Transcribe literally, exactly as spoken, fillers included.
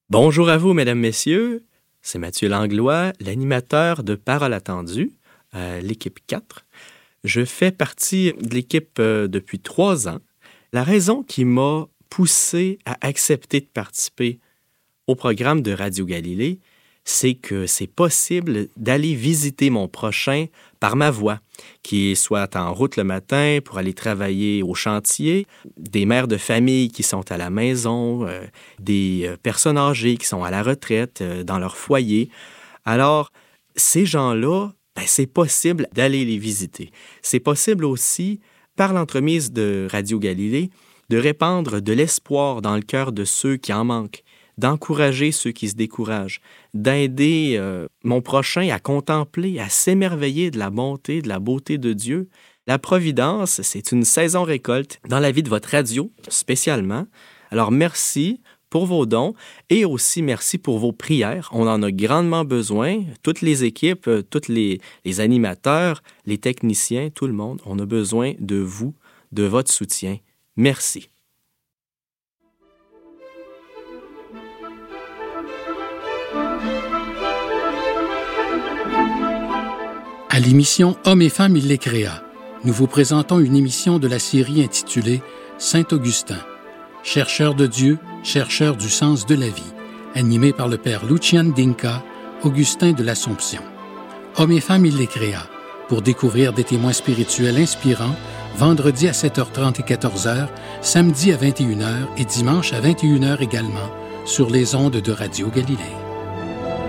Bonjour à vous, mesdames, messieurs. C'est Mathieu Langlois, l'animateur de Parole attendue, euh, l'équipe quatre. Je fais partie de l'équipe euh, depuis trois ans. La raison qui m'a poussé à accepter de participer au programme de Radio Galilée, c'est que c'est possible d'aller visiter mon prochain par ma voix, qui est soit en route le matin pour aller travailler au chantier, des mères de famille qui sont à la maison, euh, des euh, personnes âgées qui sont à la retraite euh, dans leur foyer. Alors, ces gens-là, ben, c'est possible d'aller les visiter. C'est possible aussi, par l'entremise de Radio Galilée, de répandre de l'espoir dans le cœur de ceux qui en manquent, d'encourager ceux qui se découragent, d'aider euh, mon prochain à contempler, à s'émerveiller de la bonté, de la beauté de Dieu. La Providence, c'est une saison récolte dans la vie de votre radio, spécialement. Alors, merci pour vos dons et aussi merci pour vos prières. On en a grandement besoin. Toutes les équipes, tous les, les animateurs, les techniciens, tout le monde, on a besoin de vous, de votre soutien. Merci. À l'émission Hommes et femmes, il les créa, nous vous présentons une émission de la série intitulée Saint-Augustin, chercheur de Dieu, chercheur du sens de la vie, animé par le père Lucian Dinka, Augustin de l'Assomption. Hommes et femmes, il les créa, pour découvrir des témoins spirituels inspirants, vendredi à sept heures trente et quatorze heures, samedi à vingt et une heures et dimanche à vingt et une heures également, sur les ondes de Radio Galilée.